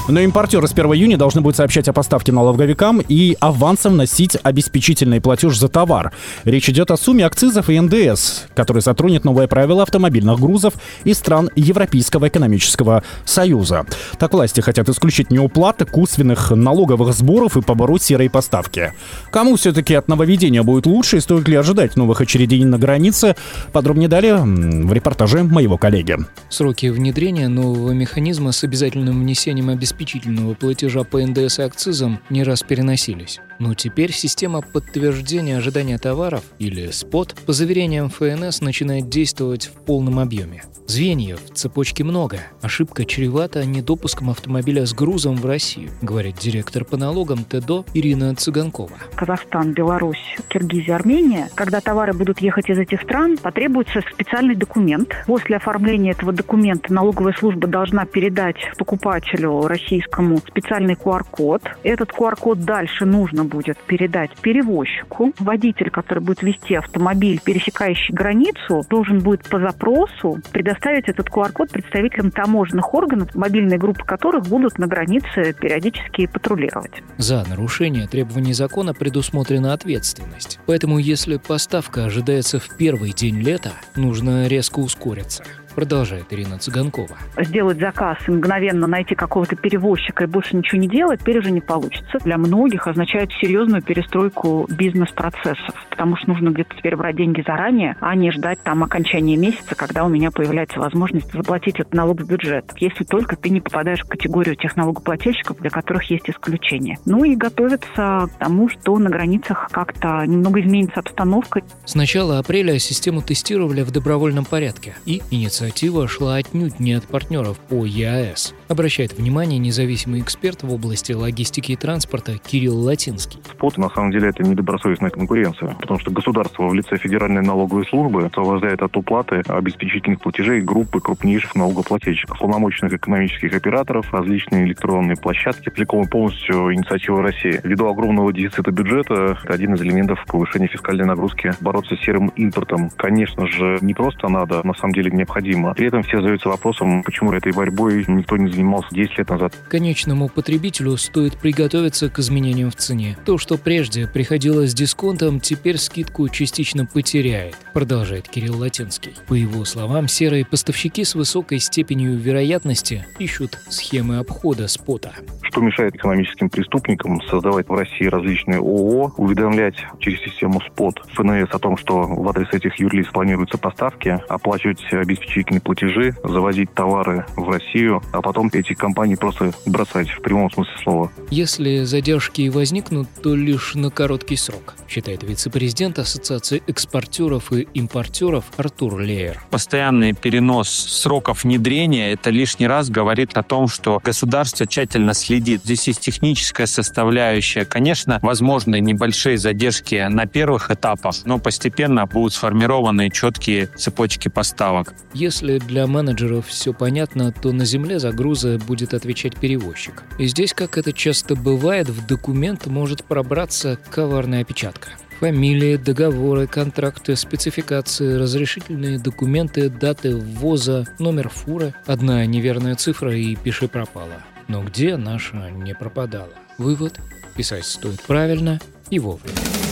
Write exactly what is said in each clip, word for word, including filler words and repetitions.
Но импортеры с первого июня должны будут сообщать о поставке налоговикам и авансом вносить обеспечительный платеж за товар. Речь идет о сумме акцизов и эн дэ эс, который затронет новое правило автомобильных грузов из стран Европейского экономического союза. Так власти хотят исключить неуплаты косвенных налоговых сборов и побороть серые поставки. Кому все-таки от нововведения будет лучше и стоит ли ожидать новых очередей на границе? Подробнее далее в репортаже моего коллеги. Сроки внедрения нового механизма с обязательным внесением обеспечительного платежа по эн дэ эс и акцизам не раз переносились. Но теперь система подтверждения ожидания товаров, или СПОТ, по заверениям эф эн эс начинает действовать в полном объеме. Звеньев в цепочке много. Ошибка чревата недопуском автомобиля с грузом в Россию, говорит директор по налогам ТЭДО Ирина Цыганкова. Казахстан, Беларусь, Киргизия, Армения. Когда товары будут ехать из этих стран, потребуется специальный документ. После оформления этого документа налоговая служба должна передать покупателю российскому специальный ку ар код. Этот ку ар код дальше нужно будет передать перевозчику. Водитель, который будет вести автомобиль, пересекающий границу, должен будет по запросу предоставить этот ку ар код представителям таможенных органов, мобильные группы которых будут на границе периодически патрулировать. За нарушение требований закона предусмотрена ответственность. Поэтому, если поставка ожидается в первый день лета, нужно резко ускориться. Продолжает Ирина Цыганкова. Сделать заказ и мгновенно найти какого-то перевозчика и больше ничего не делать, теперь уже не получится. Для многих означает серьезную перестройку бизнес-процессов, потому что нужно где-то теперь брать деньги заранее, а не ждать там окончания месяца, когда у меня появляется возможность заплатить этот налог в бюджет, если только ты не попадаешь в категорию тех налогоплательщиков, для которых есть исключения. Ну и готовиться к тому, что на границах как-то немного изменится обстановка. С начала апреля систему тестировали в добровольном порядке, и инициатива Инициатива шла отнюдь не от партнеров по е а эс, обращает внимание независимый эксперт в области логистики и транспорта Кирилл Латинский. СПОТ, на самом деле, это недобросовестная конкуренция, потому что государство в лице Федеральной налоговой службы освобождает от уплаты обеспечительных платежей группы крупнейших налогоплательщиков, полномочных экономических операторов, различные электронные площадки, целиком и полностью инициатива России. Ввиду огромного дефицита бюджета, это один из элементов повышения фискальной нагрузки, бороться с серым импортом, конечно же, не просто надо, на самом деле необходимо. При этом все задаются вопросом, почему этой борьбой никто не занимался десять лет назад. Конечному потребителю стоит приготовиться к изменениям в цене. То, что прежде приходило с дисконтом, теперь скидку частично потеряет, продолжает Кирилл Латинский. По его словам, серые поставщики с высокой степенью вероятности ищут схемы обхода СПОТа. Что мешает экономическим преступникам создавать в России различные ООО, уведомлять через систему СПОТ эф эн эс о том, что в адрес этих юрлиц планируются поставки, оплачивать обеспечительные платежи, завозить товары в Россию, а потом эти компании просто бросать в прямом смысле слова. Если задержки и возникнут, то лишь на короткий срок, считает вице-президент Ассоциации экспортеров и импортеров Артур Леер. Постоянный перенос сроков внедрения – это лишний раз говорит о том, что государство тщательно следит. Здесь есть техническая составляющая. Конечно, возможны небольшие задержки на первых этапах, но постепенно будут сформированы четкие цепочки поставок. Если для менеджеров все понятно, то на земле за грузы будет отвечать перевозчик. И здесь, как это часто бывает, в документ может пробраться коварная опечатка. Фамилии, договоры, контракты, спецификации, разрешительные документы, даты ввоза, номер фуры. Одна неверная цифра и пиши пропало. Но где наша не пропадала? Вывод: писать стоит правильно и вовремя.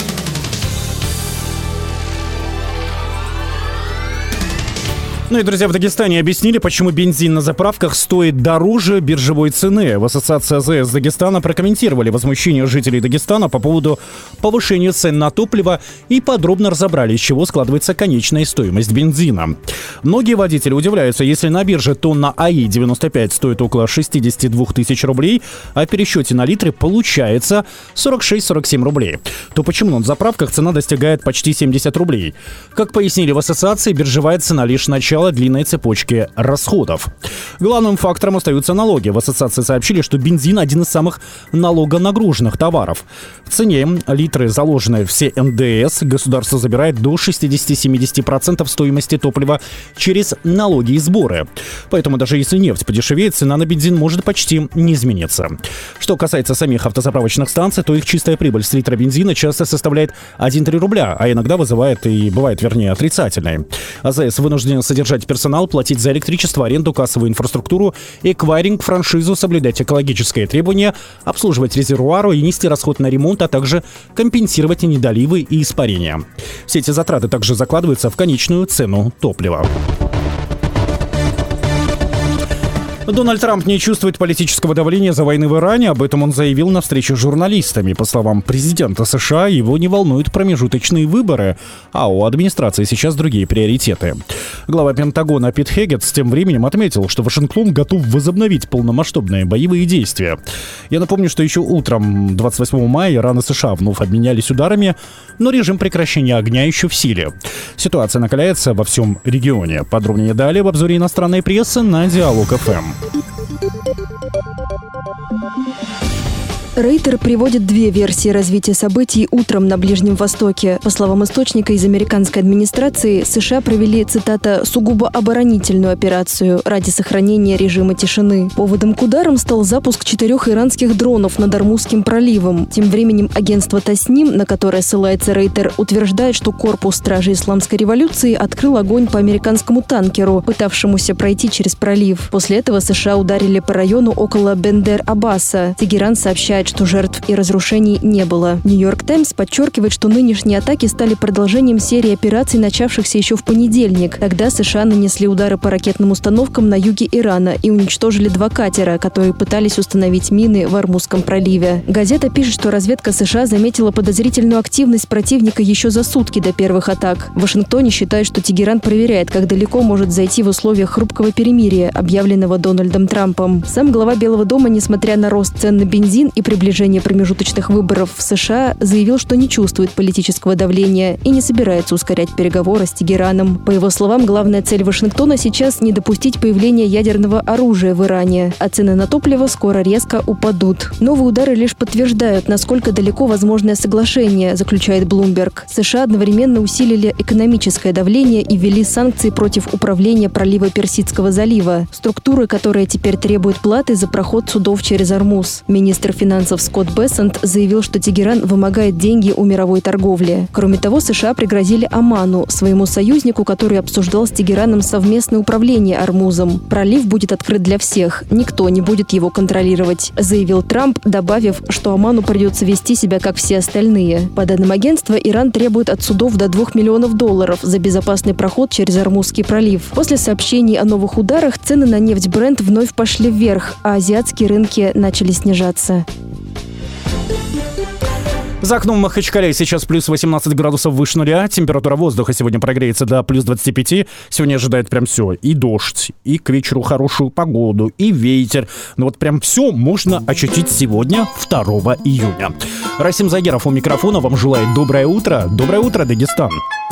Ну и, друзья, в Дагестане объяснили, почему бензин на заправках стоит дороже биржевой цены. В Ассоциации а зэ эс Дагестана прокомментировали возмущение жителей Дагестана по поводу повышения цен на топливо и подробно разобрали, из чего складывается конечная стоимость бензина. Многие водители удивляются, если на бирже тонна а и девяносто пять стоит около шестьдесят два тысяч рублей, а в пересчете на литры получается сорок шесть - сорок семь рублей, то почему на заправках цена достигает почти семьдесят рублей? Как пояснили в ассоциации, биржевая цена лишь начало длинной цепочки расходов. Главным фактором остаются налоги. В ассоциации сообщили, что бензин один из самых налогонагруженных товаров. В цене литры, заложенные все эн дэ эс, государство забирает до шестьдесят-семьдесят процентов стоимости топлива через налоги и сборы. Поэтому даже если нефть подешевеет, цена на бензин может почти не измениться. Что касается самих автозаправочных станций, то их чистая прибыль с литра бензина часто составляет один - три рубля, а иногда вызывает и бывает, вернее, отрицательной. а зэ эс вынужден содержать содержать персонал, платить за электричество, аренду, кассовую инфраструктуру, эквайринг, франшизу, соблюдать экологические требования, обслуживать резервуары и нести расход на ремонт, а также компенсировать недоливы и испарения. Все эти затраты также закладываются в конечную цену топлива. Дональд Трамп не чувствует политического давления за войны в Иране. Об этом он заявил на встрече с журналистами. По словам президента США, его не волнуют промежуточные выборы, а у администрации сейчас другие приоритеты. Глава Пентагона Пит Хеггетс тем временем отметил, что Вашингтон готов возобновить полномасштабные боевые действия. Я напомню, что еще утром двадцать восьмого мая Иран и США вновь обменялись ударами, но режим прекращения огня еще в силе. Ситуация накаляется во всем регионе. Подробнее далее в обзоре иностранной прессы на Диалог эф эм. Рейтер приводит две версии развития событий утром на Ближнем Востоке. По словам источника из американской администрации, США провели, цитата, «сугубо оборонительную операцию ради сохранения режима тишины». Поводом к ударам стал запуск четырех иранских дронов над Ормузским проливом. Тем временем агентство Тасним, на которое ссылается Рейтер, утверждает, что корпус стражи исламской революции открыл огонь по американскому танкеру, пытавшемуся пройти через пролив. После этого США ударили по району около Бендер-Аббаса. Тегеран сообщает, что жертв и разрушений не было. «Нью-Йорк Таймс» подчеркивает, что нынешние атаки стали продолжением серии операций, начавшихся еще в понедельник. Тогда США нанесли удары по ракетным установкам на юге Ирана и уничтожили два катера, которые пытались установить мины в Ормузском проливе. Газета пишет, что разведка США заметила подозрительную активность противника еще за сутки до первых атак. В Вашингтоне считают, что Тегеран проверяет, как далеко может зайти в условиях хрупкого перемирия, объявленного Дональдом Трампом. Сам глава Белого дома, несмотря на рост цен на бензин и приближение промежуточных выборов в США, заявил, что не чувствует политического давления и не собирается ускорять переговоры с Тегераном. По его словам, главная цель Вашингтона сейчас не допустить появления ядерного оружия в Иране, а цены на топливо скоро резко упадут. Новые удары лишь подтверждают, насколько далеко возможное соглашение, заключает Bloomberg. США одновременно усилили экономическое давление и ввели санкции против управления пролива Персидского залива, структуры, которая теперь требует платы за проход судов через Ормуз. Министр финансов Скотт Бессент заявил, что Тегеран вымогает деньги у мировой торговли. Кроме того, США пригрозили Оману, своему союзнику, который обсуждал с Тегераном совместное управление Ормузом. «Пролив будет открыт для всех. Никто не будет его контролировать», заявил Трамп, добавив, что Оману придется вести себя как все остальные. По данным агентства, Иран требует от судов до двух миллионов долларов за безопасный проход через Ормузский пролив. После сообщений о новых ударах цены на нефть Брент вновь пошли вверх, а азиатские рынки начали снижаться. За окном в Махачкале сейчас плюс восемнадцать градусов выше нуля. Температура воздуха сегодня прогреется до плюс двадцати пяти. Сегодня ожидает прям все. И дождь, и к вечеру хорошую погоду, и ветер. Но вот прям все можно ощутить сегодня, второго июня. Расим Загеров у микрофона вам желает доброе утро. Доброе утро, Дагестан.